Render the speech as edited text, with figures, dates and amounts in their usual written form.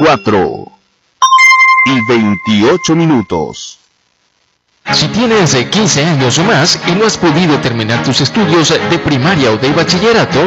4:28. Si tienes 15 años o más y no has podido terminar tus estudios de primaria o de bachillerato,